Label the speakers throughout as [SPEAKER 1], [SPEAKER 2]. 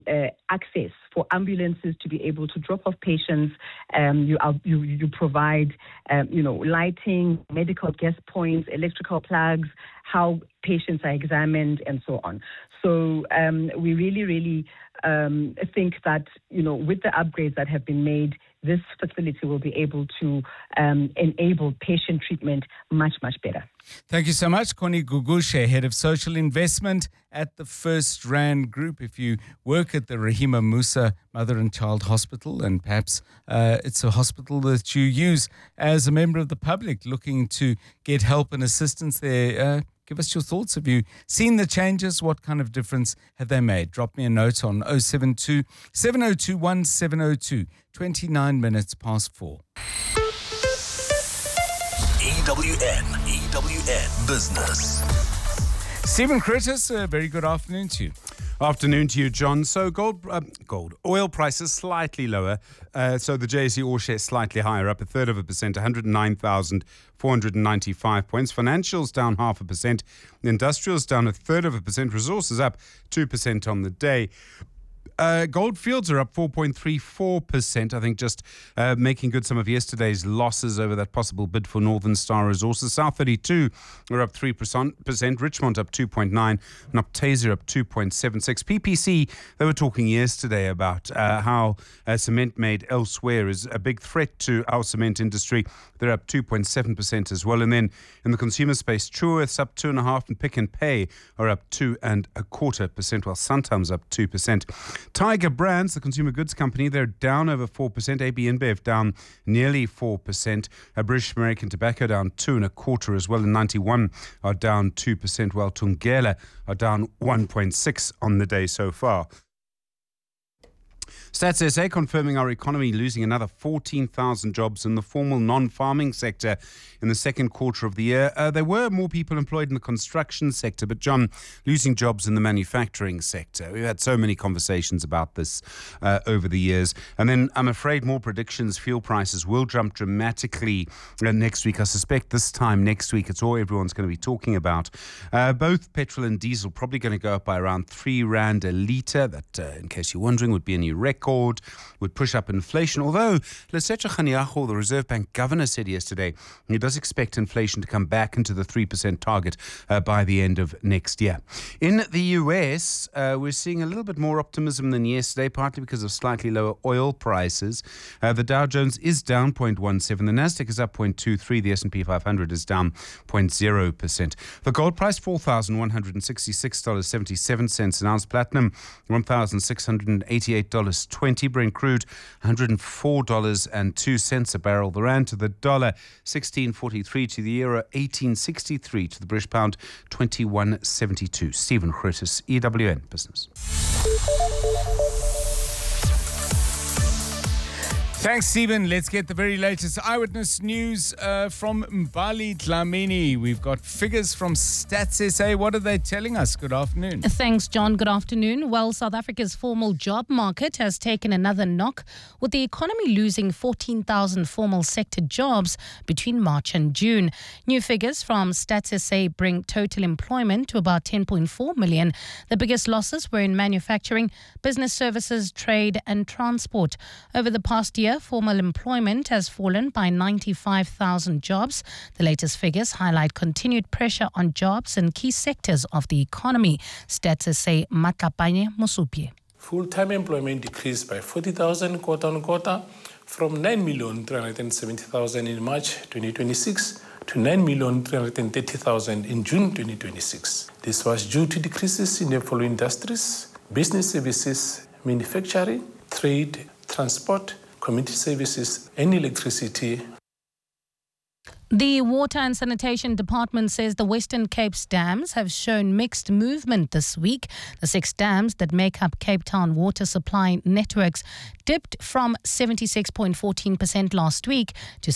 [SPEAKER 1] access for ambulances to be able to drop off patients. You provide, lighting, medical gas points, electrical plugs, how patients are examined, and so on. So we really, really think that, with the upgrades that have been made, this facility will be able to enable patient treatment much, much better.
[SPEAKER 2] Thank you so much, Connie Gugushe, Head of Social Investment at the First Rand Group. If you work at the Rahima Musa Mother and Child Hospital, and perhaps it's a hospital that you use as a member of the public looking to get help and assistance there, give us your thoughts. Have you seen the changes? What kind of difference have they made? Drop me a note on 072 7021 702, 29 minutes past 4.
[SPEAKER 3] EWN Business.
[SPEAKER 2] Stephen Curtis, a very good afternoon to you.
[SPEAKER 4] Afternoon to you, John. So oil prices slightly lower. So the JSE All Share slightly higher, up 0.33%, 109,495 points. Financials down 0.5%. Industrials down 0.33%. Resources up 2% on the day. Goldfields are up 4.34%. I think just making good some of yesterday's losses over that possible bid for Northern Star Resources. South 32 are up 3%. Richmond up 2.9%. And Optasia up 2.76%. PPC, they were talking yesterday about how cement made elsewhere is a big threat to our cement industry. They're up 2.7% as well. And then in the consumer space, Truworths up 2.5%, and Pick and Pay are up 2.25%, while Santam's up 2%. Tiger Brands, the consumer goods company, they're down over 4%. AB InBev down nearly 4%. British American Tobacco down 2.25% as well. And 91 are down 2%, while Tungela are down 1.6% on the day so far. Stats SA confirming our economy losing another 14,000 jobs in the formal non-farming sector in the second quarter of the year. There were more people employed in the construction sector, but John, losing jobs in the manufacturing sector. We've had so many conversations about this over the years. And then I'm afraid more predictions, fuel prices will jump dramatically next week. I suspect this time next week, it's all everyone's going to be talking about. Both petrol and diesel probably going to go up by around 3 Rand a litre. That, in case you're wondering, would be a new record, would push up inflation. Although Lesetja Kganyago, the Reserve Bank governor, said yesterday he does expect inflation to come back into the 3% target by the end of next year. In the US, we're seeing a little bit more optimism than yesterday, partly because of slightly lower oil prices. The Dow Jones is down 0.17%. The Nasdaq is up 0.23%. The S&P 500 is down 0.0%. The gold price, $4,166.77 an ounce. Platinum, $1,688.20. Brent crude, $104.02 a barrel. The rand to the dollar, 16.43 to the euro, 18.63 to the British pound, 21.72. Stephen Curtis, EWN Business.
[SPEAKER 2] Thanks, Stephen. Let's get the very latest eyewitness news from Mbali Dlamini. We've got figures from Stats SA. What are they telling us? Good afternoon.
[SPEAKER 5] Thanks, John. Good afternoon. Well, South Africa's formal job market has taken another knock, with the economy losing 14,000 formal sector jobs between March and June. New figures from Stats SA bring total employment to about 10.4 million. The biggest losses were in manufacturing, business services, trade and transport. Over the past year, formal employment has fallen by 95,000 jobs. The latest figures highlight continued pressure on jobs in key sectors of the economy. Stats SA Matlapane Musupie.
[SPEAKER 6] Full-time employment decreased by 40,000 quarter-on-quarter from 9,370,000 in March 2026 to 9,330,000 in June 2026. This was due to decreases in the following industries: business services, manufacturing, trade, transport, community services and electricity.
[SPEAKER 5] The Water and Sanitation Department says the Western Cape's dams have shown mixed movement this week. The 6 dams that make up Cape Town water supply networks dipped from 76.14% last week to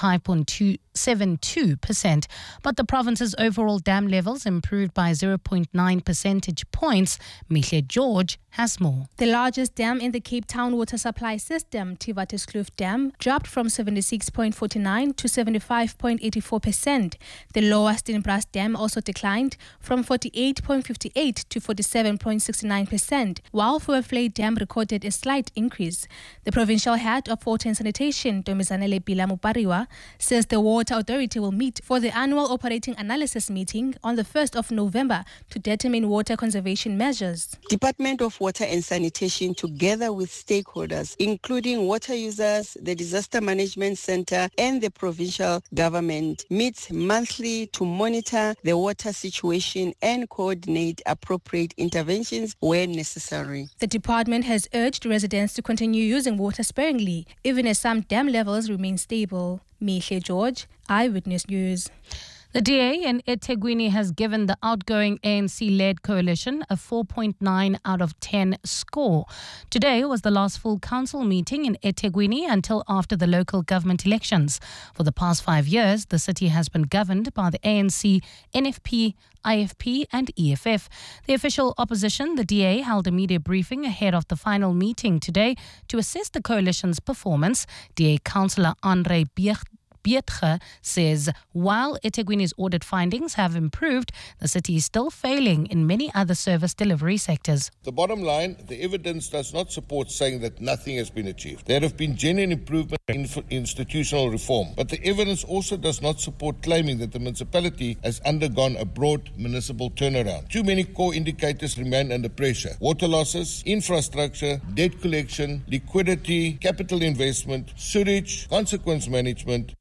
[SPEAKER 5] 75.72%. But the province's overall dam levels improved by 0.9 percentage points. Mihle George has more.
[SPEAKER 7] The largest dam in the Cape Town water supply system, Tivatiskloof Dam, dropped from 76.49 to 75.72%. 46.84%. The Lower Stenbras Dam also declined from 48.58 to 47.69%, while Fuwafle Dam recorded a slight increase. The provincial head of Water and Sanitation, Domizanele Bila Mupariwa, says the Water Authority will meet for the annual operating analysis meeting on the 1st of November to determine water conservation measures.
[SPEAKER 8] Department of Water and Sanitation, together with stakeholders, including water users, the Disaster Management Center, and the provincial government, meets monthly to monitor the water situation and coordinate appropriate interventions where necessary.
[SPEAKER 7] The department has urged residents to continue using water sparingly, even as some dam levels remain stable. Mihle George, Eyewitness News.
[SPEAKER 5] The DA in eThekwini has given the outgoing ANC-led coalition a 4.9 out of 10 score. Today was the last full council meeting in eThekwini until after the local government elections. For the past 5 years, the city has been governed by the ANC, NFP, IFP and EFF. The official opposition, the DA, held a media briefing ahead of the final meeting today to assess the coalition's performance. DA councillor Andre Beertge says while eThekwini's audit findings have improved, the city is still failing in many other service delivery sectors.
[SPEAKER 9] The bottom line, the evidence does not support saying that nothing has been achieved. There have been genuine improvement in institutional reform, but the evidence also does not support claiming that the municipality has undergone a broad municipal turnaround. Too many core indicators remain under pressure. Water losses, infrastructure, debt collection, liquidity, capital investment, sewage, consequence management.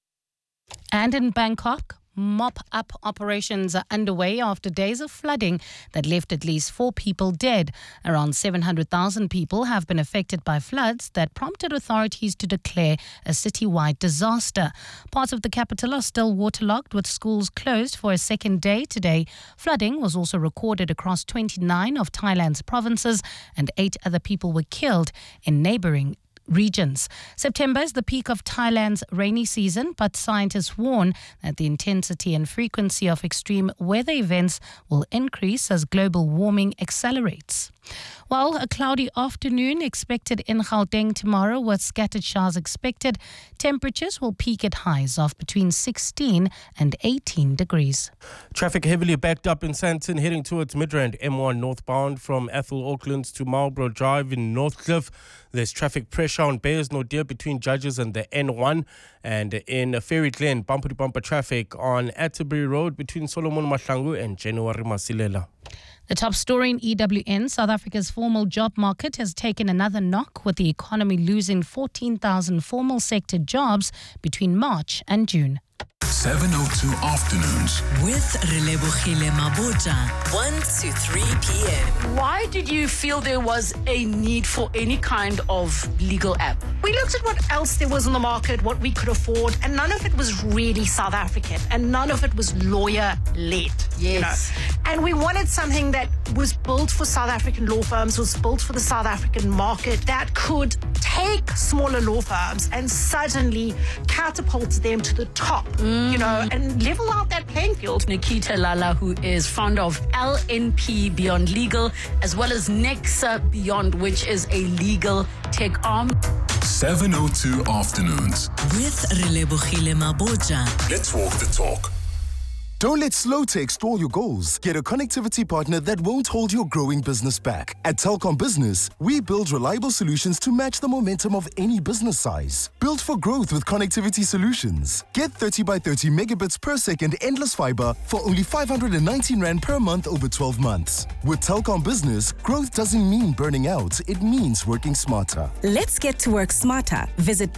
[SPEAKER 5] And in Bangkok, mop-up operations are underway after days of flooding that left at least 4 people dead. Around 700,000 people have been affected by floods that prompted authorities to declare a citywide disaster. Parts of the capital are still waterlogged, with schools closed for a second day today. Flooding was also recorded across 29 of Thailand's provinces, and 8 other people were killed in neighboring regions. September is the peak of Thailand's rainy season, but scientists warn that the intensity and frequency of extreme weather events will increase as global warming accelerates. Well, a cloudy afternoon expected in Gauteng tomorrow with scattered showers expected. Temperatures will peak at highs of between 16 and 18 degrees.
[SPEAKER 10] Traffic heavily backed up in Sandton heading towards Midrand M1 northbound from Ethel Aucklands to Marlborough Drive in Northcliffe. There's traffic pressure on Bayers Nordier between Judges and the N1, and in Ferry Glen, bumper-to-bumper traffic on Atterbury Road between Solomon Mahlangu and January Masilela.
[SPEAKER 5] The top story in EWN, South Africa's formal job market has taken another knock, with the economy losing 14,000 formal sector jobs between March and June.
[SPEAKER 3] 702 Afternoons
[SPEAKER 11] with Relebohile Mabota, 1 to 3 p.m.
[SPEAKER 12] Why did you feel there was a need for any kind of legal app? We looked at what else there was on the market, what we could afford, and none of it was really South African, and none of it was lawyer-led.
[SPEAKER 11] Yes.
[SPEAKER 12] You know? And we wanted something that was built for South African law firms, was built for the South African market, that could take smaller law firms and suddenly catapult them to the top. You know, and level out that playing field.
[SPEAKER 11] Nikita Lala, who is founder of LNP Beyond Legal, as well as Nexa Beyond, which is a legal tech arm.
[SPEAKER 3] 702 Afternoons
[SPEAKER 11] with Relebohile Mabota.
[SPEAKER 3] Let's walk the talk.
[SPEAKER 13] Don't let slow tech stall your goals. Get a connectivity partner that won't hold your growing business back. At Telkom Business, we build reliable solutions to match the momentum of any business size. Built for growth with connectivity solutions. Get 30 by 30 megabits per second endless fiber for only 519 Rand per month over 12 months. With Telkom Business, growth doesn't mean burning out. It means working smarter.
[SPEAKER 14] Let's get to work smarter. Visit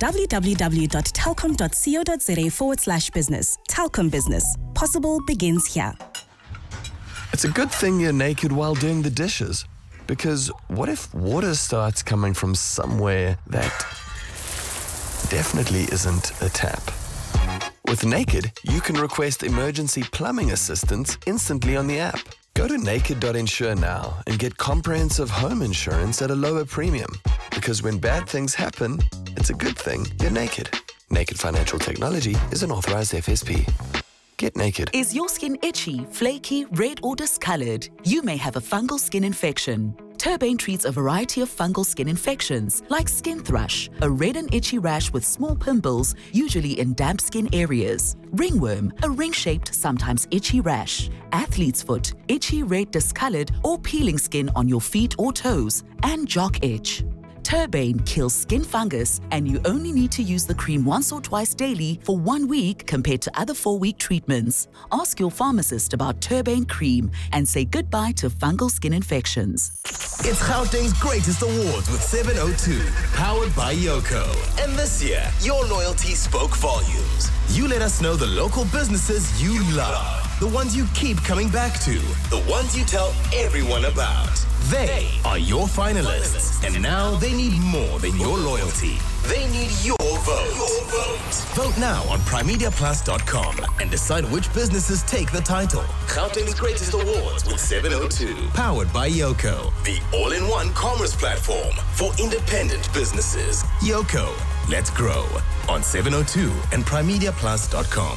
[SPEAKER 14] www.telkom.co.za/business. Telkom Business. Possible begins here.
[SPEAKER 15] It's a good thing you're naked while doing the dishes, because what if water starts coming from somewhere that definitely isn't a tap? With Naked, you can request emergency plumbing assistance instantly on the app. Go to naked.insure now and get comprehensive home insurance at a lower premium, because when bad things happen, it's a good thing you're naked. Naked Financial Technology is an authorized FSP. Get naked.
[SPEAKER 16] Is your skin itchy, flaky, red or discolored? You may have a fungal skin infection. Turbane treats a variety of fungal skin infections, like skin thrush, a red and itchy rash with small pimples, usually in damp skin areas. Ringworm, a ring-shaped, sometimes itchy rash. Athlete's foot, itchy, red, discolored, or peeling skin on your feet or toes. And jock itch. Turbane kills skin fungus, and you only need to use the cream once or twice daily for 1 week compared to other 4-week treatments. Ask your pharmacist about Turbane cream and say goodbye to fungal skin infections.
[SPEAKER 17] It's Gauteng's greatest awards with 702, powered by Yoko. And this year, your loyalty spoke volumes. You let us know the local businesses you love, the ones you keep coming back to, the ones you tell everyone about. They are your finalists, and now they need more than your loyalty. They need your vote. Vote now on primediaplus.com and decide which businesses take the title. Gauteng's greatest awards with 702, powered by Yoko, the all-in-one commerce platform for independent businesses. Yoko, let's grow on 702 and primediaplus.com.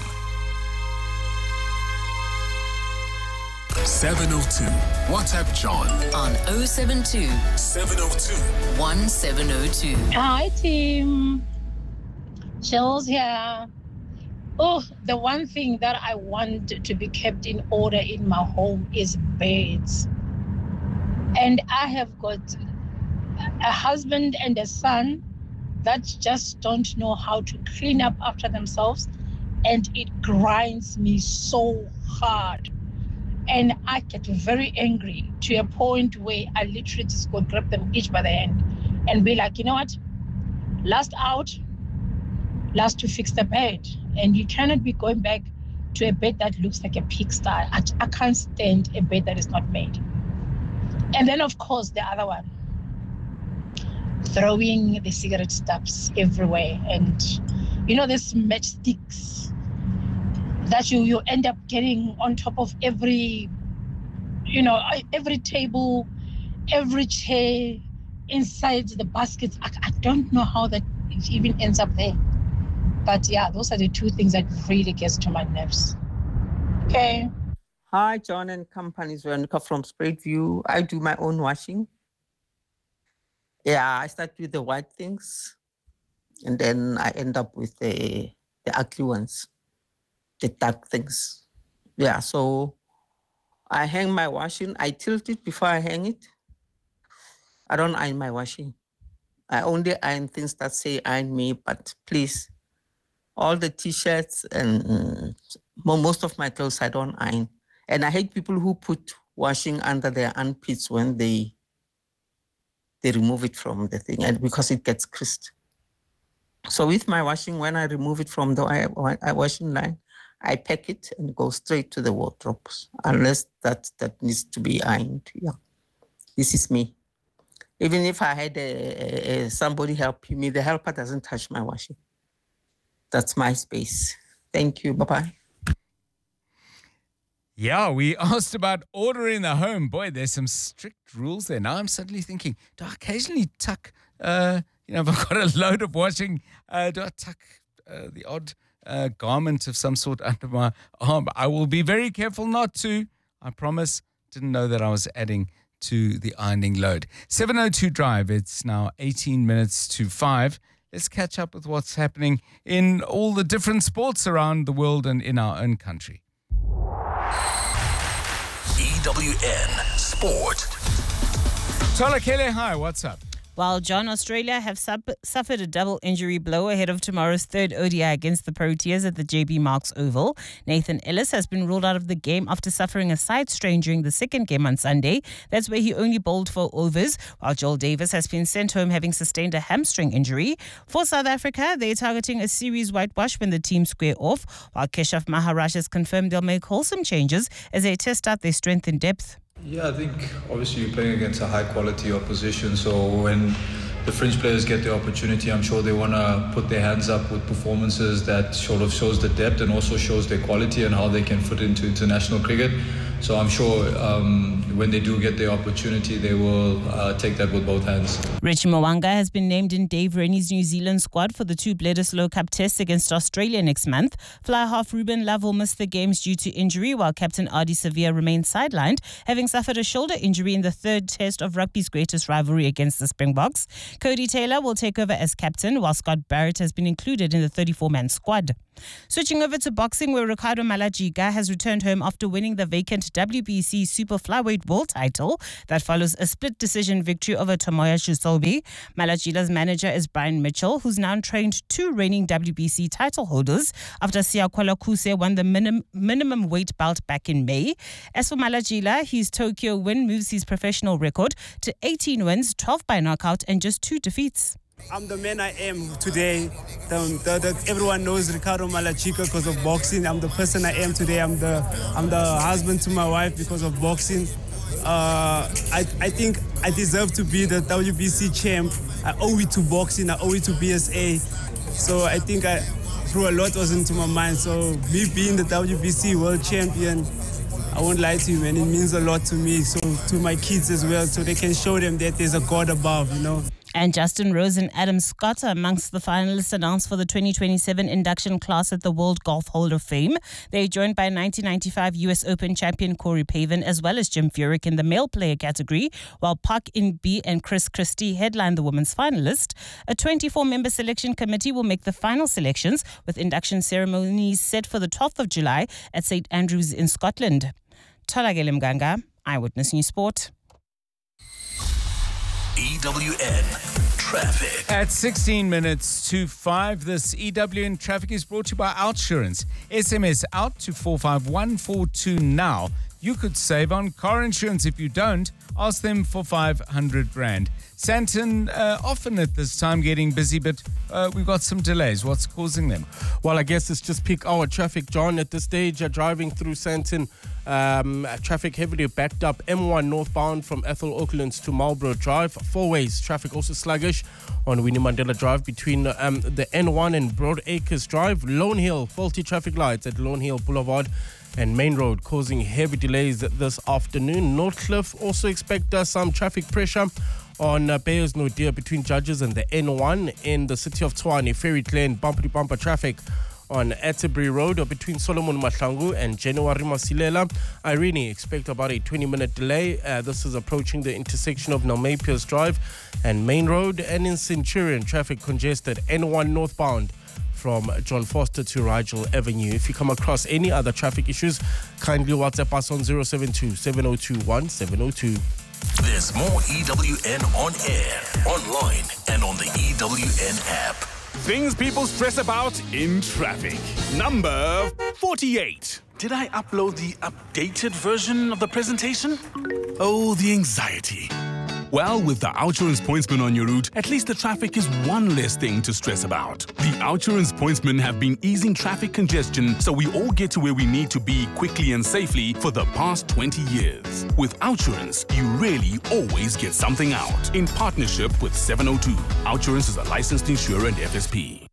[SPEAKER 3] 702. WhatsApp John
[SPEAKER 18] on 072
[SPEAKER 3] 702
[SPEAKER 18] 1702.
[SPEAKER 19] Hi team, Chills here. Oh, the one thing that I want to be kept in order in my home is beds. And I have got a husband and a son that just don't know how to clean up after themselves, and it grinds me so hard. And I get very angry to a point where I literally just go grab them each by the hand and be like, you know what? Last out, last to fix the bed. And you cannot be going back to a bed that looks like a pigsty. I can't stand a bed that is not made. And then, of course, the other one, throwing the cigarette stubs everywhere. And, you know, there's matchsticks that you end up getting on top of every table, every chair, inside the baskets. I don't know how that even ends up there. But yeah, those are the two things that really gets to my nerves. Okay.
[SPEAKER 20] Hi, John and companies. Veronica from Spreadview. I do my own washing. Yeah, I start with the white things, and then I end up with the ugly ones. The dark things. Yeah, so I hang my washing. I tilt it before I hang it. I don't iron my washing. I only iron things that say iron me, but please, all the t-shirts and most of my clothes I don't iron. And I hate people who put washing under their armpits when they remove it from the thing, and because it gets creased. So with my washing, when I remove it from the washing line, I pack it and go straight to the wardrobes, unless that needs to be ironed. Yeah, this is me. Even if I had somebody helping me, the helper doesn't touch my washing. That's my space. Thank you. Bye-bye.
[SPEAKER 2] Yeah, we asked about order in the home. Boy, there's some strict rules there. Now I'm suddenly thinking, do I occasionally tuck, if I've got a load of washing, do I tuck the odd garment of some sort under my arm? I will be very careful not to. I promise. Didn't know that I was adding to the ironing load. 702 Drive. It's now 18 minutes to 5. Let's catch up with what's happening in all the different sports around the world and in our own country.
[SPEAKER 17] EWN Sport.
[SPEAKER 2] Tola Kele, hi, what's up?
[SPEAKER 21] While John, Australia have suffered a double injury blow ahead of tomorrow's third ODI against the Proteas at the JB Marks Oval. Nathan Ellis has been ruled out of the game after suffering a side strain during the second game on Sunday. That's where he only bowled 4 overs, while Joel Davis has been sent home having sustained a hamstring injury. For South Africa, they're targeting a series whitewash when the team square off, while Keshav Maharaj has confirmed they'll make wholesome changes as they test out their strength and depth.
[SPEAKER 22] Yeah, I think obviously you're playing against a high-quality opposition, so when the French players get the opportunity, I'm sure they want to put their hands up with performances that sort of shows the depth and also shows their quality and how they can fit into international cricket. So I'm sure when they do get the opportunity, they will take that with both hands.
[SPEAKER 21] Richie Mwanga has been named in Dave Rennie's New Zealand squad for the 2 Bledisloe Cup tests against Australia next month. Fly half Ruben Love will miss the games due to injury, while captain Adi Sevilla remains sidelined, having suffered a shoulder injury in the 3rd test of rugby's greatest rivalry against the Springboks. Cody Taylor will take over as captain, while Scott Barrett has been included in the 34-man squad. Switching over to boxing, where Ricardo Malajiga has returned home after winning the vacant WBC Super Flyweight World title that follows a split decision victory over Tomoya Shusobi. Malajiga's manager is Brian Mitchell, who's now trained 2 reigning WBC title holders after Siyakwala Kuse won the minimum weight belt back in May. As for Malajiga, his Tokyo win moves his professional record to 18 wins, 12 by knockout, and just 2 defeats.
[SPEAKER 1] I'm the man I am today. Everyone knows Ricardo Malajiga because of boxing. I'm the person I am today. I'm the husband to my wife because of boxing. I think I deserve to be the WBC champ. I owe it to boxing. I owe it to BSA. So I think through a lot was into my mind. So me being the WBC world champion, I won't lie to you, man. It means a lot to me. So to my kids as well, so they can show them that there's a God above, you know.
[SPEAKER 21] And Justin Rose and Adam Scott are amongst the finalists announced for the 2027 induction class at the World Golf Hall of Fame. They're joined by 1995 US Open champion Corey Pavin, as well as Jim Furyk in the male player category, while Park In-B and Chris Christie headline the women's finalist. A 24-member selection committee will make the final selections, with induction ceremonies set for the 12th of July at St. Andrews in Scotland. Tolagele Mganga, Eyewitness News Sport.
[SPEAKER 3] EWN Traffic.
[SPEAKER 2] At 16 minutes to 5, this EWN Traffic is brought to you by Outsurance. SMS out to 45142 now. You could save on car insurance. If you don't, ask them for 500 Rand. Sandton, often at this time getting busy, but we've got some delays. What's causing them?
[SPEAKER 10] Well, I guess it's just peak hour traffic, John. At this stage, driving through Sandton, traffic heavily backed up. M1 northbound from Ethel Oaklands to Marlborough Drive. 4 ways. Traffic also sluggish on Winnie Mandela Drive between the N1 and Broad Acres Drive. Lone Hill, faulty traffic lights at Lone Hill Boulevard and Main Road, causing heavy delays this afternoon. Northcliffe also expect some traffic pressure on Bayers Naudé between Judges and the N1 in the city of Tshwane. Ferry Glen, bumper traffic on Atterbury Road or between Solomon Mahlangu and January Masilela. Irene, expect about a 20-minute delay. This is approaching the intersection of Nalmepius Drive and Main Road. And in Centurion, traffic congested N1 northbound from John Foster to Rigel Avenue. If you come across any other traffic issues, kindly WhatsApp us on 072-702-1702.
[SPEAKER 3] There's more EWN on air, online, and on the EWN app.
[SPEAKER 4] Things people stress about in traffic. Number 48. Did I upload the updated version of the presentation? Oh, the anxiety. Well, with the Outsurance Pointsman on your route, at least the traffic is one less thing to stress about. The Outsurance Pointsmen have been easing traffic congestion so we all get to where we need to be quickly and safely for the past 20 years. With Outsurance, you really always get something out. In partnership with 702. Outsurance is a licensed insurer and FSP.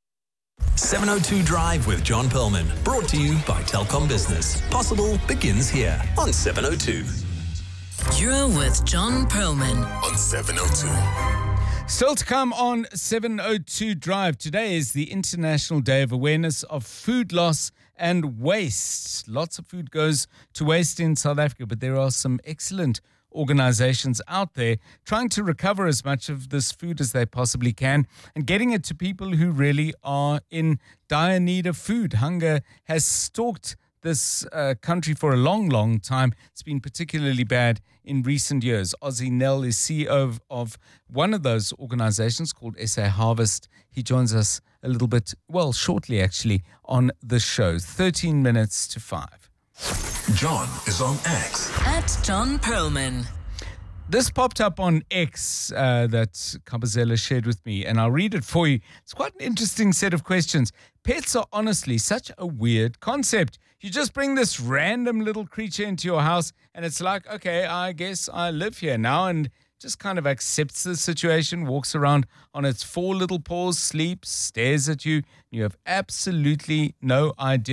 [SPEAKER 17] 702 Drive with John Perlman. Brought to you by Telkom Business. Possible begins here on 702.
[SPEAKER 18] You're with John Perlman
[SPEAKER 3] on 702.
[SPEAKER 2] Still to come on 702 Drive. Today is the International Day of Awareness of Food Loss and Waste. Lots of food goes to waste in South Africa, but there are some excellent organizations out there trying to recover as much of this food as they possibly can and getting it to people who really are in dire need of food. Hunger has stalked this country for a long time. It's been particularly bad in recent years. Ozzy Nell is CEO of one of those organizations called SA Harvest. He joins us a little bit, well, shortly actually, on the show. 13 minutes to 5.
[SPEAKER 3] John is on X.
[SPEAKER 18] At John Perlman.
[SPEAKER 2] This popped up on X that Kabazela shared with me, and I'll read it for you. It's quite an interesting set of questions. Pets are honestly such a weird concept. You just bring this random little creature into your house, and it's like, okay, I guess I live here now, and just kind of accepts the situation, walks around on its 4 little paws, sleeps, stares at you. You have absolutely no idea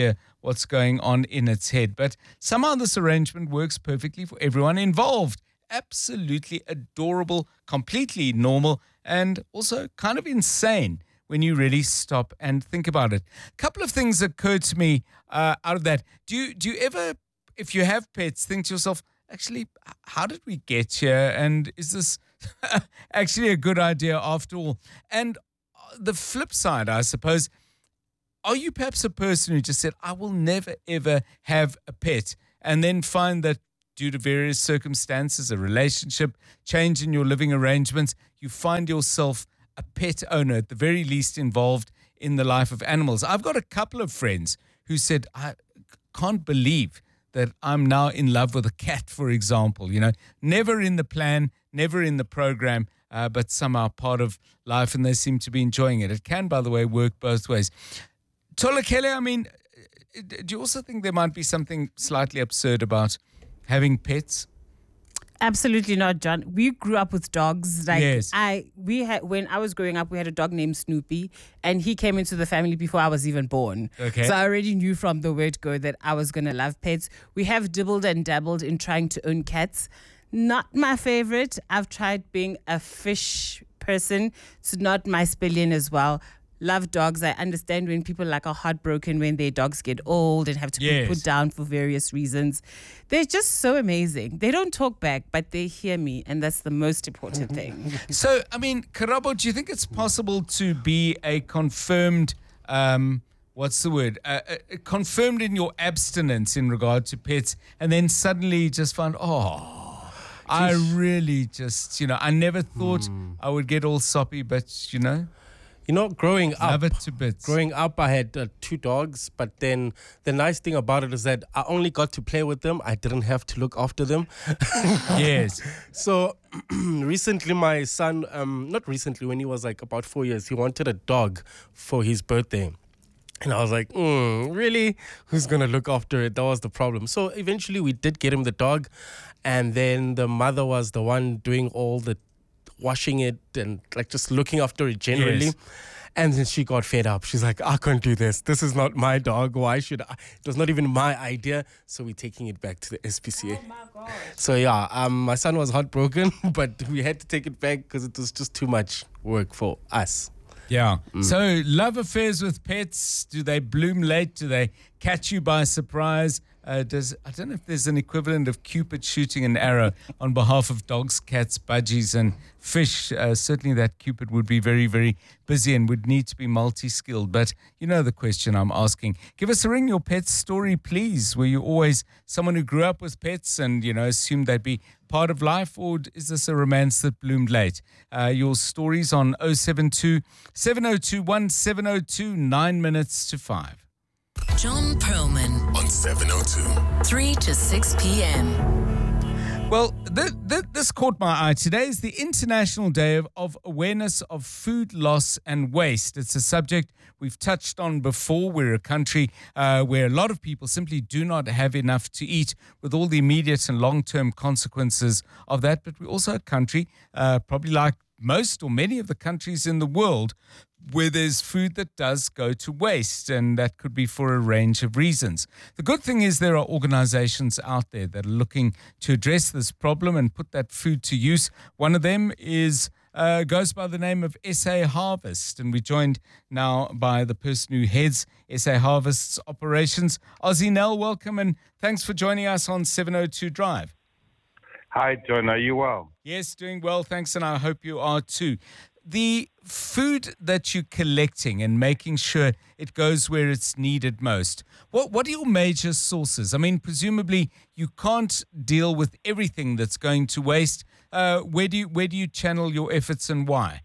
[SPEAKER 2] what's going on in its head. But somehow this arrangement works perfectly for everyone involved. Absolutely adorable, completely normal, and also kind of insane when you really stop and think about it. A couple of things occurred to me out of that. Do you ever, if you have pets, think to yourself, actually, how did we get here? And is this actually a good idea after all? And the flip side, I suppose, are you perhaps a person who just said, I will never, ever have a pet, and then find that due to various circumstances, a relationship, change in your living arrangements, you find yourself a pet owner, at the very least involved in the life of animals? I've got a couple of friends who said, I can't believe that I'm now in love with a cat, for example. You know, never in the plan, never in the program, but somehow part of life, and they seem to be enjoying it. It can, by the way, work both ways. Tolakele, I mean, do you also think there might be something slightly absurd about having pets?
[SPEAKER 21] Absolutely not, John. We grew up with dogs. Like
[SPEAKER 2] yes.
[SPEAKER 21] When I was growing up, we had a dog named Snoopy, and he came into the family before I was even born.
[SPEAKER 2] Okay.
[SPEAKER 21] So I already knew from the word go that I was gonna love pets. We have dibbled and dabbled in trying to own cats. Not my favorite. I've tried being a fish person. It's not my spillion as well. Love dogs. I understand when people are heartbroken when their dogs get old and have to be put down for various reasons. They're just so amazing. They don't talk back, but they hear me, and that's the most important thing.
[SPEAKER 2] So, I mean, Karabo, do you think it's possible to be a confirmed, confirmed in your abstinence in regard to pets, and then suddenly just find, I really just, I never thought I would get all soppy, but,
[SPEAKER 10] growing up,
[SPEAKER 2] love it to bits.
[SPEAKER 10] Growing up, I had 2 dogs, but then the nice thing about it is that I only got to play with them. I didn't have to look after them.
[SPEAKER 2] Yes.
[SPEAKER 10] So recently, my son, not recently, when he was about 4 years, he wanted a dog for his birthday. And I was like, really? Who's going to look after it? That was the problem. So eventually we did get him the dog. And then the mother was the one doing all the washing it and just looking after it generally.
[SPEAKER 2] Yes.
[SPEAKER 10] And then she got fed up. She's like, I can't do this. This is not my dog. Why should I? It was not even my idea. So we're taking it back to the SPCA.
[SPEAKER 21] Oh my God.
[SPEAKER 10] So yeah, my son was heartbroken, but we had to take it back because it was just too much work for us.
[SPEAKER 2] Yeah. So love affairs with pets, do they bloom late? Do they catch you by surprise? I don't know if there's an equivalent of Cupid shooting an arrow on behalf of dogs, cats, budgies, and fish. Certainly that Cupid would be very, very busy and would need to be multi-skilled. But you know the question I'm asking. Give us a ring, your pet's story, please. Were you always someone who grew up with pets and, assumed they'd be part of life, or is this a romance that bloomed late? Your stories on 072 702 1702, 9 minutes to 5.
[SPEAKER 18] John Perlman
[SPEAKER 3] on 702.
[SPEAKER 18] 3 to 6 p.m.
[SPEAKER 2] Well, this caught my eye. Today is the International Day of Awareness of Food Loss and Waste. It's a subject we've touched on before. We're a country where a lot of people simply do not have enough to eat, with all the immediate and long-term consequences of that. But we're also a country, probably like most or many of the countries in the world, where there's food that does go to waste, and that could be for a range of reasons. The good thing is there are organizations out there that are looking to address this problem and put that food to use. One of them goes by the name of SA Harvest, and we're joined now by the person who heads SA Harvest's operations. Ozzy Nell, welcome, and thanks for joining us on 702 Drive.
[SPEAKER 6] Hi, John. Are you well?
[SPEAKER 2] Yes, doing well, thanks, and I hope you are too. The food that you're collecting and making sure it goes where it's needed most, what are your major sources? I mean, presumably you can't deal with everything that's going to waste. Where do you channel your efforts and why?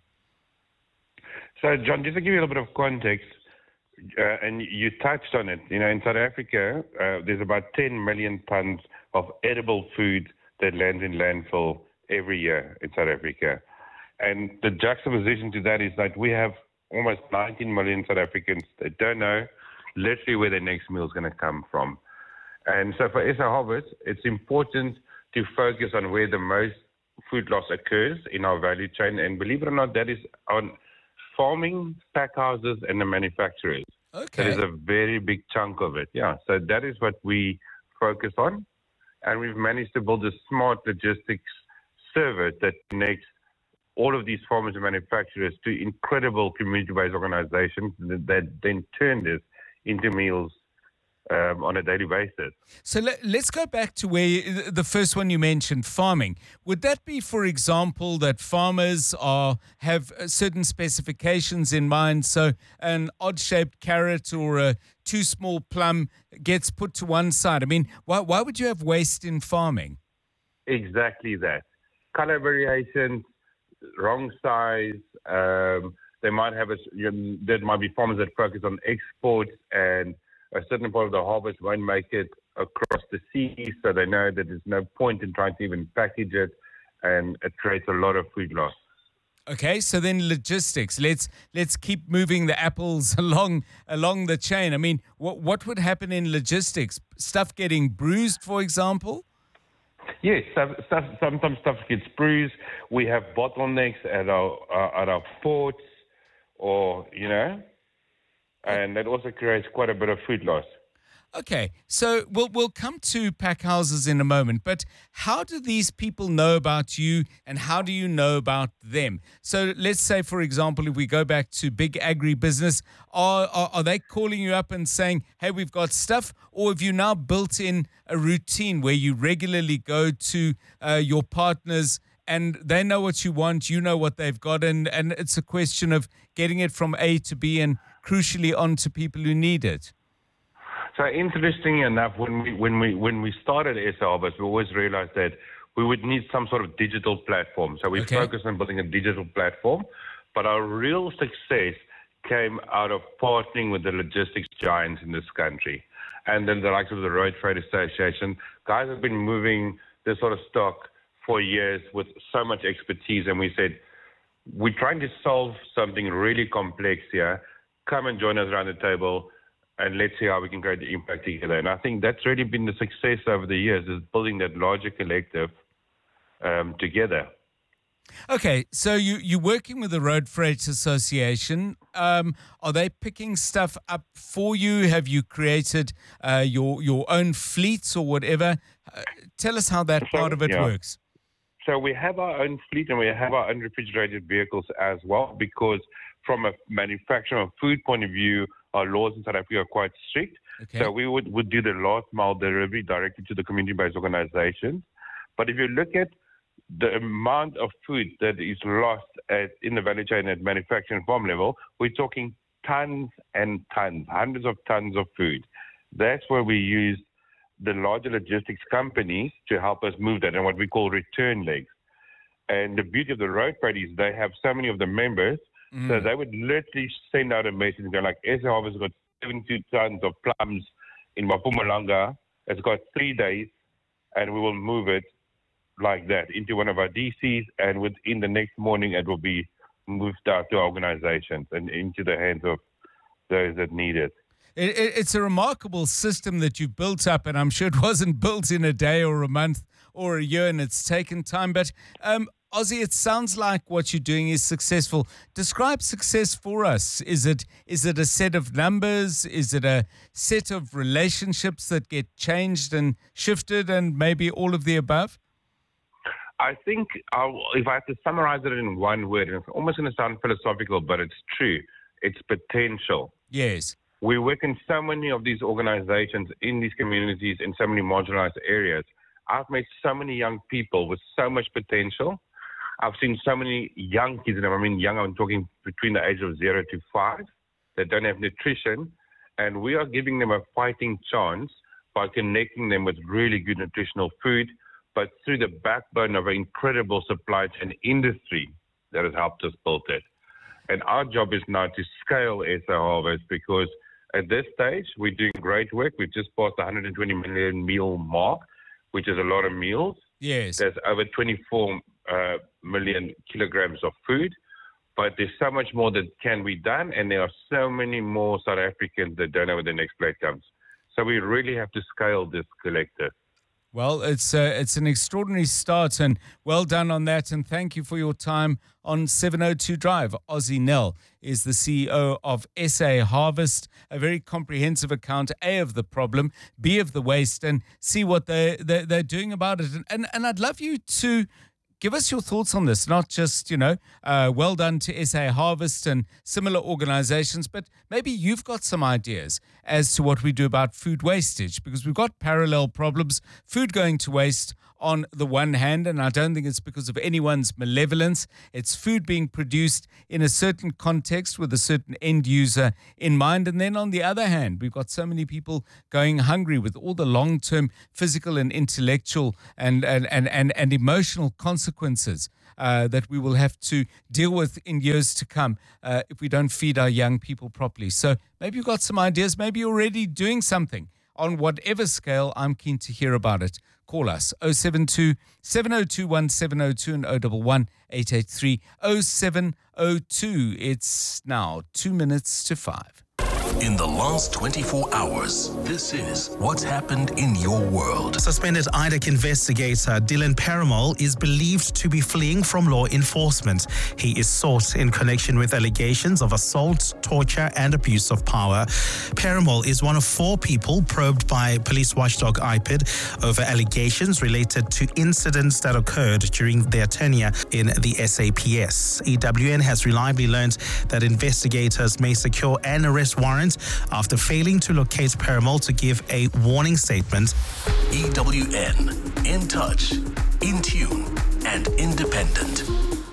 [SPEAKER 6] So, John, just to give you a little bit of context, and you touched on it, in South Africa, there's about 10 million tons of edible food that lands in landfill every year in South Africa. And the juxtaposition to that is that we have almost 19 million South Africans that don't know literally where their next meal is going to come from. And so for SA Harvest, it's important to focus on where the most food loss occurs in our value chain. And believe it or not, that is on farming, pack houses, and the manufacturers. Okay. That is a very big chunk of it. Yeah. So that is what we focus on. And we've managed to build a smart logistics service that connects all of these farmers and manufacturers to incredible community-based organizations that then turn this into meals on a daily basis.
[SPEAKER 2] So let's go back to where the first one you mentioned, farming. Would that be, for example, that farmers have certain specifications in mind? So an odd-shaped carrot or a too small plum gets put to one side. I mean, why would you have waste in farming?
[SPEAKER 6] Exactly that. Color variations, wrong size. They might have there might be farmers that focus on exports, and a certain part of the harvest won't make it across the sea, so they know that there's no point in trying to even package it, and it creates a lot of food loss.
[SPEAKER 2] Okay, so then logistics. Let's keep moving the apples along the chain. I mean, what would happen in logistics? Stuff getting bruised, for example?
[SPEAKER 6] Yes, sometimes stuff gets bruised. We have bottlenecks at our ports, or and that also creates quite a bit of food loss.
[SPEAKER 2] Okay, so we'll come to pack houses in a moment, but how do these people know about you, and how do you know about them? So let's say, for example, if we go back to big agribusiness, are they calling you up and saying, hey, we've got stuff, or have you now built in a routine where you regularly go to your partners and they know what you want, you know what they've got, and it's a question of getting it from A to B and crucially on to people who need it?
[SPEAKER 6] So interestingly enough, when we started SA Harvest, we always realized that we would need some sort of digital platform. So we focused on building a digital platform, but our real success came out of partnering with the logistics giants in this country, and then the likes of the Road Freight Association. Guys have been moving this sort of stock for years with so much expertise, and we said, we're trying to solve something really complex here. Come and join us around the table, and let's see how we can create the impact together. And I think that's really been the success over the years, is building that larger collective together.
[SPEAKER 2] Okay, so you're working with the Road Freight Association. Are they picking stuff up for you? Have you created your own fleets or whatever? Tell us how that part of it works.
[SPEAKER 6] So we have our own fleet, and we have our own refrigerated vehicles as well, because from a manufacturing of food point of view, our laws in South Africa are quite strict. Okay. So we would do the last mile delivery directly to the community-based organizations. But if you look at the amount of food that is lost in the value chain at manufacturing farm level, we're talking tons and tons, hundreds of tons of food. That's where we use the larger logistics companies to help us move that, and what we call return legs. And the beauty of the Road Freight is they have so many of the members, so they would literally send out a message and go like, SA Harvest has got 72 tons of plums in Mpumalanga. It's got 3 days, and we will move it like that into one of our DCs, and within the next morning it will be moved out to our organizations and into the hands of those that need it.
[SPEAKER 2] It's a remarkable system that you've built up, and I'm sure it wasn't built in a day or a month or a year, and it's taken time. But Ozzy, it sounds like what you're doing is successful. Describe success for us. Is it a set of numbers? Is it a set of relationships that get changed and shifted, and maybe all of the above?
[SPEAKER 6] I think if I have to summarize it in one word, and it's almost going to sound philosophical, but it's true, it's potential.
[SPEAKER 2] Yes.
[SPEAKER 6] We work in so many of these organizations, in these communities, in so many marginalized areas. I've met so many young people with so much potential. I've seen so many young kids, and I mean young, I'm talking between the age of 0 to 5, that don't have nutrition, and we are giving them a fighting chance by connecting them with really good nutritional food, but through the backbone of an incredible supply chain industry that has helped us build it. And our job is now to scale SA Harvest, because at this stage, we're doing great work. We've just passed the 120 million meal mark, which is a lot of meals.
[SPEAKER 2] Yes.
[SPEAKER 6] There's over 24 million kilograms of food, but there's so much more that can be done, and there are so many more South Africans that don't know where the next plate comes. So we really have to scale this collective.
[SPEAKER 2] Well, it's an extraordinary start, and well done on that. And thank you for your time on 702 Drive. Ozzy Nell is the CEO of SA Harvest, a very comprehensive account, A, of the problem, B, of the waste, and see what they're doing about it. And I'd love you to give us your thoughts on this, not just, well done to SA Harvest and similar organizations, but maybe you've got some ideas as to what we do about food wastage, because we've got parallel problems, food going to waste on the one hand, and I don't think it's because of anyone's malevolence. It's food being produced in a certain context with a certain end user in mind. And then on the other hand, we've got so many people going hungry with all the long-term physical and intellectual and emotional consequences that we will have to deal with in years to come if we don't feed our young people properly. So maybe you've got some ideas. Maybe you're already doing something on whatever scale. I'm keen to hear about it. Call us 072 702 1702 and 011 883 0702. It's now 2 minutes to 5.
[SPEAKER 3] In the last 24 hours, this is what's happened in your world.
[SPEAKER 7] Suspended IDAC investigator Dylan Paramal is believed to be fleeing from law enforcement. He is sought in connection with allegations of assault, torture, and abuse of power. Paramal is one of 4 people probed by police watchdog IPID over allegations related to incidents that occurred during their tenure in the SAPS. EWN has reliably learned that investigators may secure an arrest warrant after failing to locate Paramal to give a warning statement.
[SPEAKER 3] EWN, in touch, in tune, and independent.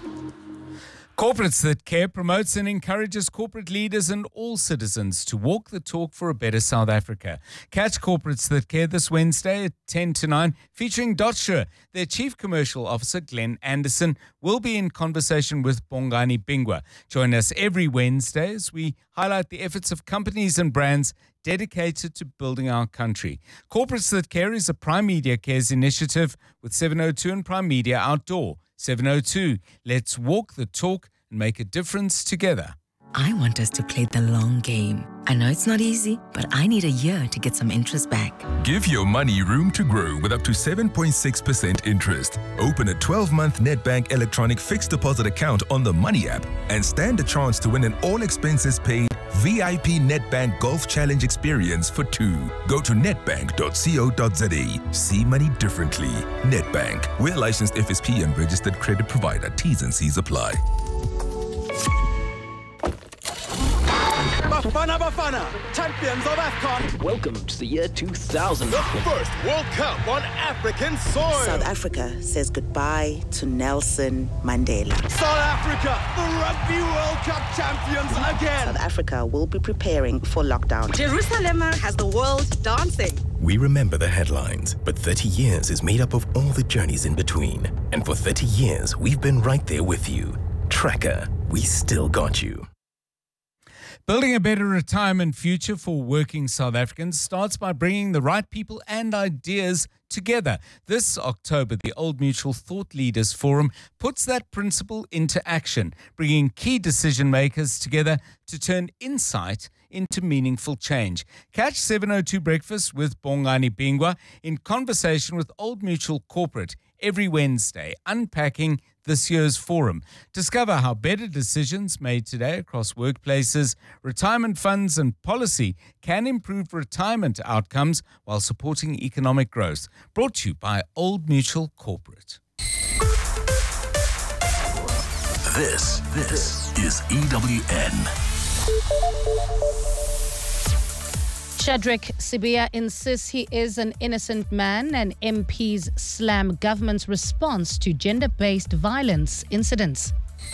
[SPEAKER 2] Corporates That Care promotes and encourages corporate leaders and all citizens to walk the talk for a better South Africa. Catch Corporates That Care this Wednesday at 10 to 9, featuring Dotshire. Their Chief Commercial Officer, Glenn Anderson, will be in conversation with Bongani Bingwa. Join us every Wednesday as we highlight the efforts of companies and brands dedicated to building our country. Corporates That Care is a Prime Media Cares initiative with 702 and Prime Media Outdoor. 702, let's walk the talk and make a difference together.
[SPEAKER 8] I want us to play the long game. I know it's not easy, but I need a year to get some interest back.
[SPEAKER 23] Give your money room to grow with up to 7.6% interest. Open a 12-month Nedbank electronic fixed deposit account on the Money app and stand a chance to win an all-expenses-paid VIP Nedbank Golf Challenge experience for 2. Go to nedbank.co.za. See money differently. Nedbank. We're licensed FSP and registered credit provider. T's and C's apply.
[SPEAKER 24] Bafana, champions of AFCON. Welcome to the year 2000.
[SPEAKER 25] The first World Cup on African soil.
[SPEAKER 26] South Africa says goodbye to Nelson Mandela.
[SPEAKER 24] South Africa, the Rugby World Cup champions again.
[SPEAKER 26] South Africa will be preparing for lockdown.
[SPEAKER 27] Jerusalem has the world dancing.
[SPEAKER 28] We remember the headlines, but 30 years is made up of all the journeys in between. And for 30 years, we've been right there with you. Tracker, we still got you.
[SPEAKER 2] Building a better retirement future for working South Africans starts by bringing the right people and ideas together. This October, the Old Mutual Thought Leaders Forum puts that principle into action, bringing key decision makers together to turn insight into meaningful change. Catch 702 Breakfast with Bongani Bingwa in conversation with Old Mutual Corporate every Wednesday, unpacking this year's forum. Discover how better decisions made today across workplaces, retirement funds and policy can improve retirement outcomes while supporting economic growth. Brought to you by Old Mutual Corporate.
[SPEAKER 3] This is EWN.
[SPEAKER 5] Shadrack Sibiya insists he is an innocent man, and MPs slam government's response to gender-based violence incidents.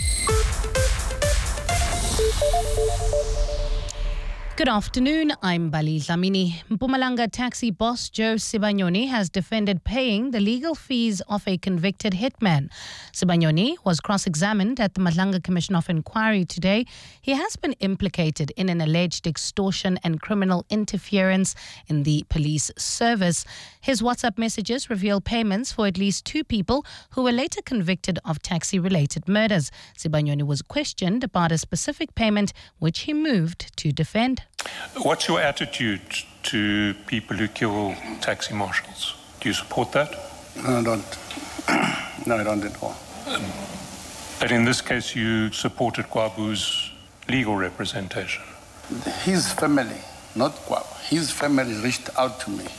[SPEAKER 5] Good afternoon, I'm Bali Dlamini. Mpumalanga taxi boss Joe Sibanyoni has defended paying the legal fees of a convicted hitman. Sibanyoni was cross-examined at the Madlanga Commission of Inquiry today. He has been implicated in an alleged extortion and criminal interference in the police service. His WhatsApp messages reveal payments for at least 2 people who were later convicted of taxi-related murders. Sibanyoni was questioned about a specific payment which he moved to defend.
[SPEAKER 29] What's your attitude to people who kill taxi marshals?
[SPEAKER 9] Do you support that?
[SPEAKER 11] No, I don't. No, I don't at all.
[SPEAKER 9] But in this case, you supported Kwabu's legal representation.
[SPEAKER 11] His family, not Kwabu, his family reached out to me.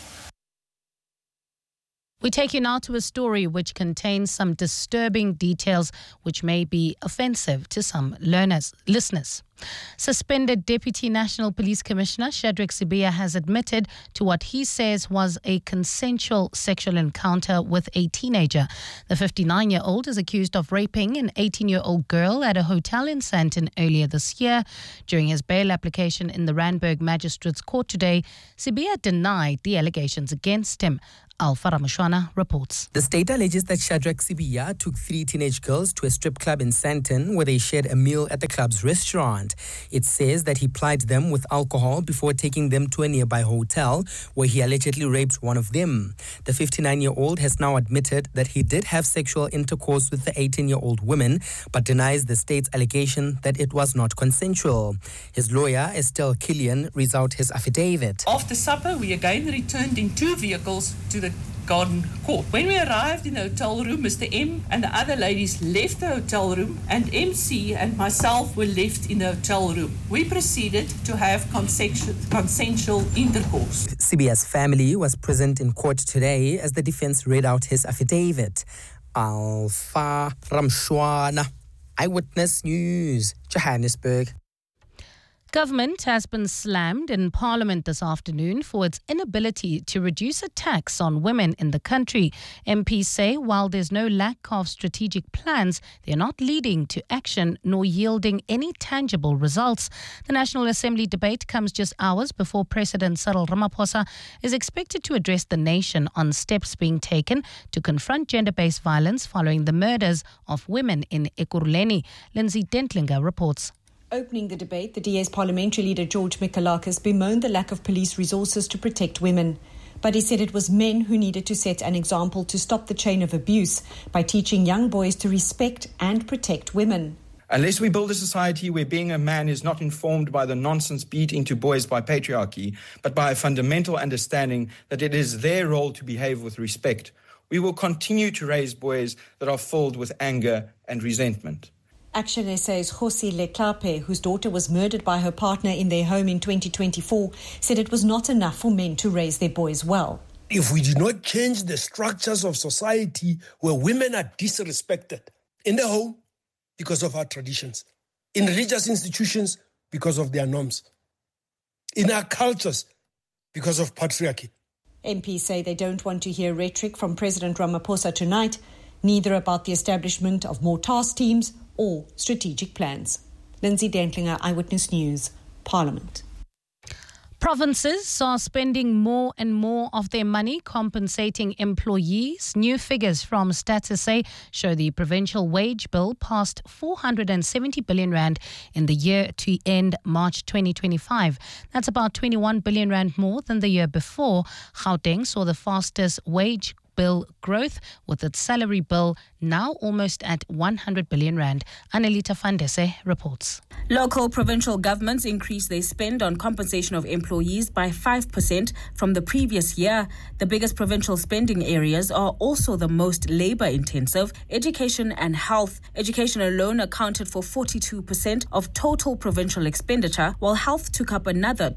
[SPEAKER 5] We take you now to a story which contains some disturbing details which may be offensive to some listeners. Suspended Deputy National Police Commissioner Shadrack Sibiya has admitted to what he says was a consensual sexual encounter with a teenager. The 59-year-old is accused of raping an 18-year-old girl at a hotel in Sandton earlier this year. During his bail application in the Randburg Magistrates Court today, Sibiya denied the allegations against him. Alpha Ramashwana reports.
[SPEAKER 12] The state alleges that Shadrack Sibiya took 3 teenage girls to a strip club in Sandton where they shared a meal at the club's restaurant. It says that he plied them with alcohol before taking them to a nearby hotel where he allegedly raped one of them. The 59-year-old has now admitted that he did have sexual intercourse with the 18-year-old woman but denies the state's allegation that it was not consensual. His lawyer, Estelle Killian, reads out his affidavit.
[SPEAKER 13] After supper, we again returned in 2 vehicles to the Garden Court. When we arrived in the hotel room, Mr. M and the other ladies left the hotel room and MC and myself were left in the hotel room. We proceeded to have consensual intercourse.
[SPEAKER 12] Sibiya's family was present in court today as the defense read out his affidavit. Alpha Ramshwana, Eyewitness News, Johannesburg.
[SPEAKER 5] Government has been slammed in Parliament this afternoon for its inability to reduce a tax on women in the country. MPs say while there's no lack of strategic plans, they're not leading to action nor yielding any tangible results. The National Assembly debate comes just hours before President Cyril Ramaphosa is expected to address the nation on steps being taken to confront gender-based violence following the murders of women in Ekurhuleni. Lindsay Dentlinger reports.
[SPEAKER 14] Opening the debate, the DA's parliamentary leader George Mikalakis bemoaned the lack of police resources to protect women. But he said it was men who needed to set an example to stop the chain of abuse by teaching young boys to respect and protect women.
[SPEAKER 15] Unless we build a society where being a man is not informed by the nonsense beat into boys by patriarchy, but by a fundamental understanding that it is their role to behave with respect, we will continue to raise boys that are filled with anger and resentment.
[SPEAKER 14] Action SA's Khosi Leklape, whose daughter was murdered by her partner in their home in 2024, said it was not enough for men to raise their boys well.
[SPEAKER 16] If we did not change the structures of society where women are disrespected in the home because of our traditions, in religious institutions because of their norms, in our cultures because of patriarchy.
[SPEAKER 14] MPs say they don't want to hear rhetoric from President Ramaphosa tonight, neither about the establishment of more task teams or strategic plans. Lindsay Dentlinger, Eyewitness News, Parliament.
[SPEAKER 5] Provinces are spending more and more of their money compensating employees. New figures from Stats SA show the provincial wage bill passed 470 billion rand in the year to end March 2025. That's about 21 billion rand more than the year before. Gauteng saw the fastest wage bill growth, with its salary bill now almost at 100 billion rand. Annelita Fandese reports.
[SPEAKER 19] Local provincial governments increased their spend on compensation of employees by 5% from the previous year. The biggest provincial spending areas are also the most labour-intensive: education and health. Education alone accounted for 42% of total provincial expenditure, while health took up another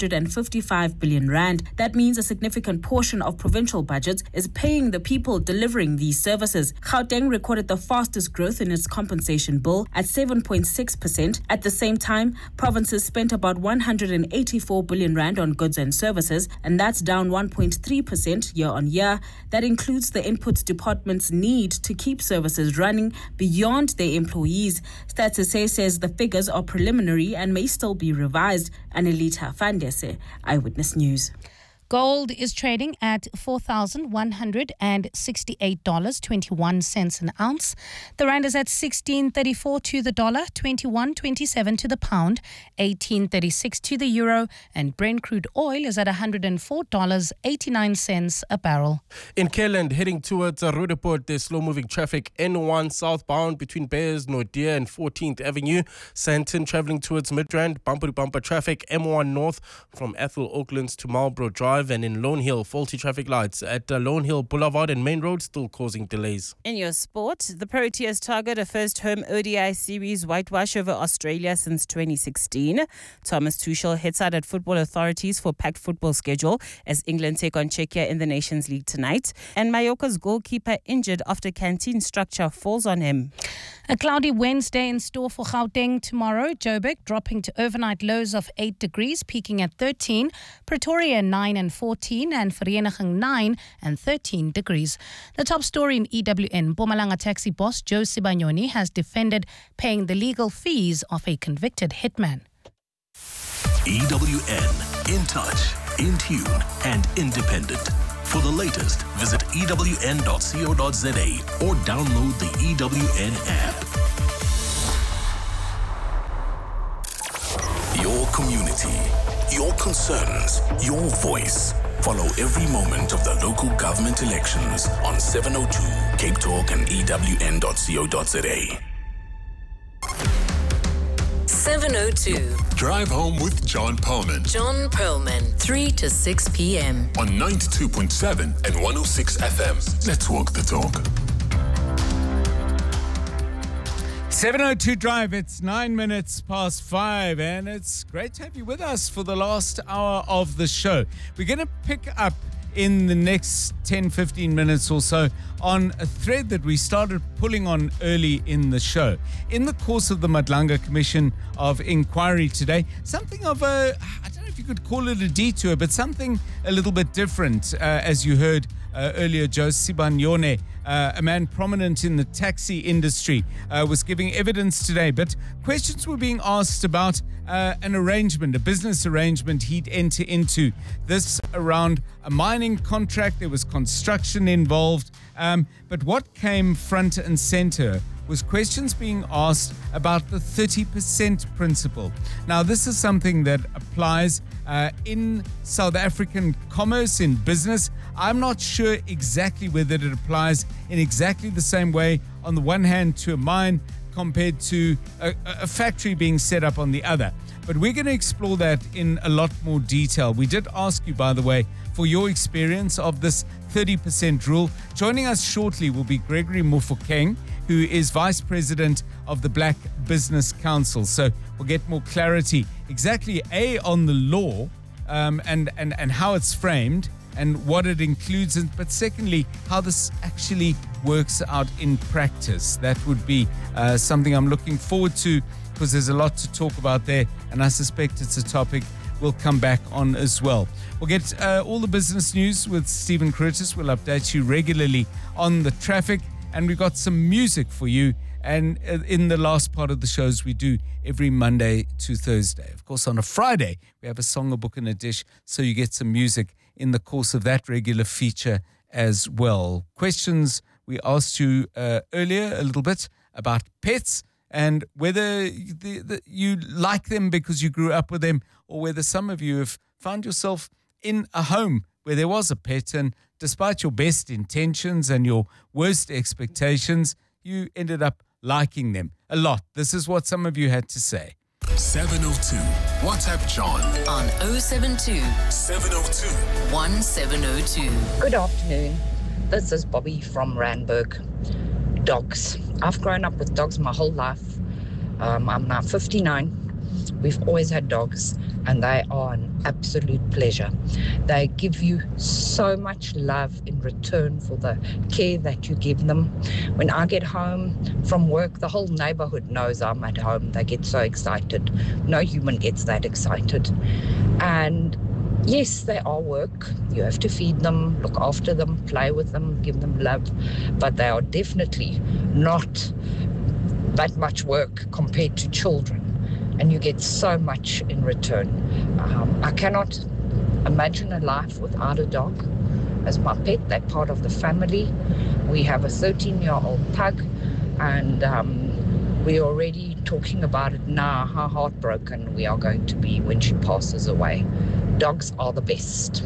[SPEAKER 19] 255 billion rand. That means a significant portion of provincial budgets is paying the people delivering these services. Gauteng recorded the fastest growth in its compensation bill at 7.6%. At the same time, provinces spent about 184 billion rand on goods and services, and that's down 1.3% year on year. That includes the inputs departments need to keep services running beyond their employees. Stats SA says the figures are preliminary and may still be revised. Annelita Fandese, Eyewitness News.
[SPEAKER 5] Gold is trading at $4,168.21 an ounce. The rand is at 16.34 to the dollar, 21.27 to the pound, 18.36 to the euro, and Brent crude oil is at $104.89 a barrel.
[SPEAKER 10] In Careland, heading towards Roodepoort, there's slow-moving traffic N1 southbound between Beyers Naudé and 14th Avenue. Sandton travelling towards Midrand, bumper-to-bumper traffic M1 north from Ethel Oaklands to Marlborough Drive. Drive, and in Lone Hill, faulty traffic lights at Lone Hill Boulevard and Main Road still causing delays.
[SPEAKER 1] In your sport, the Proteas target a first home ODI series whitewash over Australia since 2016. Thomas Tuchel heads out at football authorities for packed football schedule as England take on Czechia in the Nations League tonight. And Mallorca's goalkeeper injured after canteen structure falls on him.
[SPEAKER 5] A cloudy Wednesday in store for Gauteng tomorrow. Joburg dropping to overnight lows of 8 degrees, peaking at 13. Pretoria 9 and 14, and Vereniging 9 and 13 degrees. The top story in EWN, Mpumalanga taxi boss Joe Sibanyoni has defended paying the legal fees of a convicted hitman.
[SPEAKER 3] EWN, in touch, in tune, and independent. For the latest, visit ewn.co.za or download the EWN app. Your community, your concerns, your voice. Follow every moment of the local government elections on 702 Cape Talk and ewn.co.za.
[SPEAKER 4] 702.
[SPEAKER 3] Drive home with John Perlman.
[SPEAKER 4] John Perlman, 3 to 6 p.m.
[SPEAKER 3] On 92.7 and 106 FM. Let's walk the talk.
[SPEAKER 2] 702 Drive, it's 9 minutes past 5, and it's great to have you with us for the last hour of the show. We're going to pick up in the next 10-15 minutes or so on a thread that we started pulling on early in the show. In the course of the Madlanga Commission of Inquiry today, something of a, I don't know if you could call it a detour, but something a little bit different, as you heard earlier. Joe Sibanyoni, a man prominent in the taxi industry, was giving evidence today, but questions were being asked about an arrangement, a business arrangement he'd enter into. This around a mining contract. There was construction involved, but what came front and center was questions being asked about the 30% principle. Now, this is something that applies in South African commerce, in business. I'm not sure exactly whether it applies in exactly the same way on the one hand to a mine compared to a factory being set up on the other. But we're going to explore that in a lot more detail. We did ask you, by the way, for your experience of this 30% rule. Joining us shortly will be Gregory Mofokeng, who is Vice President of the Black Business Council. So we'll get more clarity exactly, A, on the law and how it's framed and what it includes, but secondly, how this actually works out in practice. That would be something I'm looking forward to, because there's a lot to talk about there, and I suspect it's a topic we'll come back on as well. We'll get all the business news with Stephen Curtis. We'll update you regularly on the traffic, and we've got some music for you. And in the last part of the shows we do every Monday to Thursday. Of course, on a Friday, we have a song, a book, and a dish, so you get some music in the course of that regular feature as well. Questions we asked you earlier a little bit about pets and whether you like them because you grew up with them, or whether some of you have found yourself in a home where there was a pet, and despite your best intentions and your worst expectations, you ended up liking them a lot. This is what some of you had to say.
[SPEAKER 3] 702. WhatsApp John
[SPEAKER 4] on 072
[SPEAKER 3] 702
[SPEAKER 4] 1702.
[SPEAKER 6] Good afternoon. This is Bobby from Randburg. Dogs. I've grown up with dogs my whole life. I'm now 59. We've always had dogs, and they are an absolute pleasure. They give you so much love in return for the care that you give them. When I get home from work, the whole neighborhood knows I'm at home. They get so excited. No human gets that excited. And yes, they are work. You have to feed them, look after them, play with them, give them love. But they are definitely not that much work compared to children. And you get so much in return. I cannot imagine a life without a dog as my pet. They're part of the family. We have a 13-year-old pug, and we're already talking about it now, how heartbroken we are going to be when she passes away. Dogs are the best.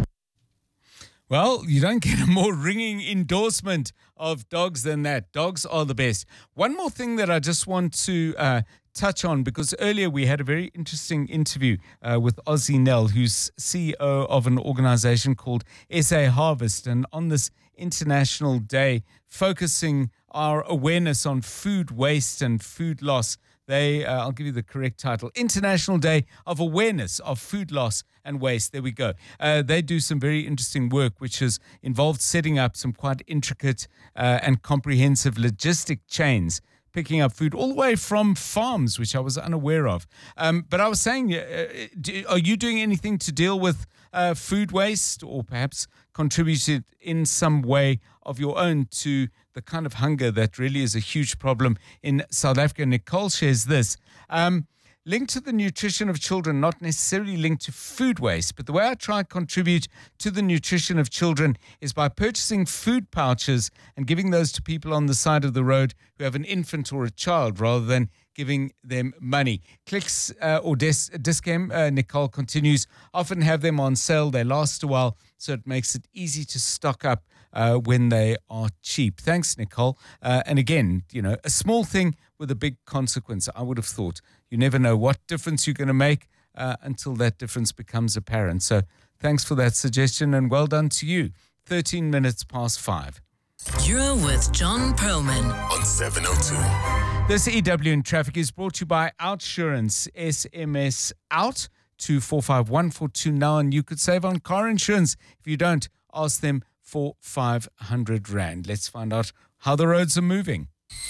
[SPEAKER 2] Well, you don't get a more ringing endorsement of dogs than that. Dogs are the best. One more thing that I just want to touch on, because earlier we had a very interesting interview with Ozzy Nell, who's CEO of an organization called SA Harvest. And on this International Day, focusing our awareness on food waste and food loss, I'll give you the correct title, International Day of Awareness of Food Loss and Waste. There we go. They do some very interesting work, which has involved setting up some quite intricate and comprehensive logistic chains, picking up food all the way from farms, which I was unaware of. But I was saying, are you doing anything to deal with food waste, or perhaps contributed in some way of your own to the kind of hunger that really is a huge problem in South Africa? Nicole shares this. Linked to the nutrition of children, not necessarily linked to food waste, but the way I try to contribute to the nutrition of children is by purchasing food pouches and giving those to people on the side of the road who have an infant or a child, rather than giving them money. Clicks or Dis-Chem, Nicole continues, often have them on sale. They last a while, so it makes it easy to stock up when they are cheap. Thanks, Nicole. And again, a small thing with a big consequence, I would have thought. You never know what difference you're going to make until that difference becomes apparent. So thanks for that suggestion, and well done to you. 13 minutes past 5.
[SPEAKER 4] You're with John Perlman
[SPEAKER 3] on 702.
[SPEAKER 2] This EW in Traffic is brought to you by Outsurance. SMS out to 45142 now, and you could save on car insurance. If you don't, ask them for 500 Rand. Let's find out how the roads are moving.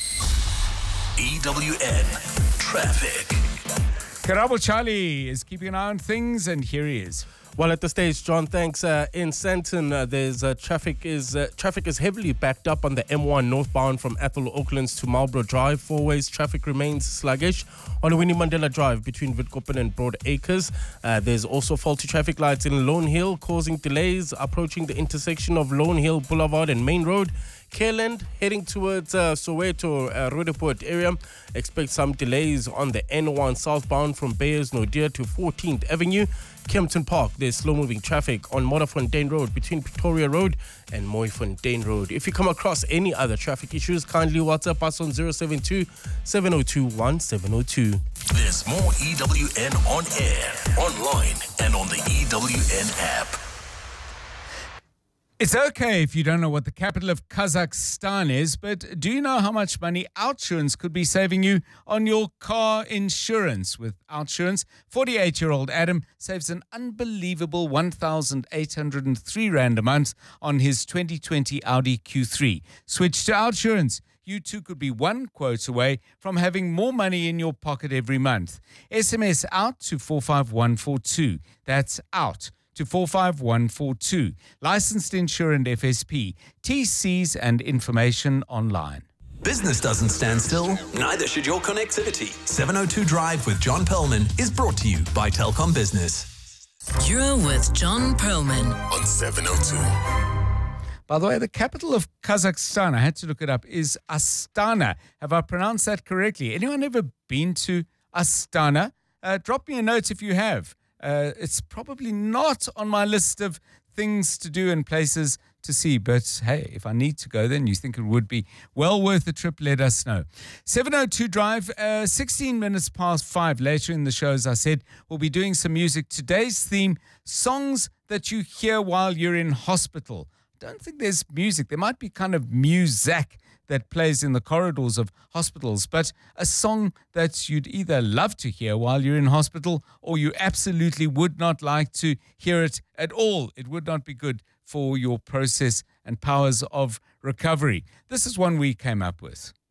[SPEAKER 3] EWN Traffic.
[SPEAKER 2] Karabo Charlie is keeping an eye on things, and here he is.
[SPEAKER 10] Well, at the stage, John, thanks. In Sandton, there's traffic is heavily backed up on the M1 northbound from Ethel Oaklands to Marlborough Drive. Four ways traffic remains sluggish on Winnie Mandela Drive between Witkoppen and Broad Acres. There's also faulty traffic lights in Lone Hill, causing delays approaching the intersection of Lone Hill Boulevard and Main Road. Careland heading towards Soweto, Roodepoort area. Expect some delays on the N1 southbound from Beyers Naudé to 14th Avenue. Kempton Park, there's slow-moving traffic on Modderfontein Road between Pretoria Road and Mooifontein Road. If you come across any other traffic issues, kindly WhatsApp us on 072-702-1702.
[SPEAKER 3] There's more EWN on air, online, and on the EWN app.
[SPEAKER 2] It's okay if you don't know what the capital of Kazakhstan is, but do you know how much money Outsurance could be saving you on your car insurance? With Outsurance, 48-year-old Adam saves an unbelievable 1,803 Rand a month on his 2020 Audi Q3. Switch to Outsurance. You too could be one quote away from having more money in your pocket every month. SMS out to 45142. That's out to 45142. Licensed insurer and FSP. TCs and information online.
[SPEAKER 7] Business doesn't stand still, neither should your connectivity. 702 Drive with John Perlman is brought to you by Telkom Business.
[SPEAKER 4] You're with John Perlman
[SPEAKER 3] on 702.
[SPEAKER 2] By the way, the capital of Kazakhstan, I had to look it up, is Astana. Have I pronounced that correctly? Anyone ever been to Astana? Drop me a note if you have. It's probably not on my list of things to do and places to see, but hey, if I need to go, then you think it would be well worth the trip, let us know. 702 Drive, 16 minutes past 5. Later in the show, as I said, we'll be doing some music. Today's theme, songs that you hear while you're in hospital. I don't think there's music. There might be kind of music that plays in the corridors of hospitals, but a song that you'd either love to hear while you're in hospital or you absolutely would not like to hear it at all. It would not be good for your process and powers of recovery. This is one we came up with.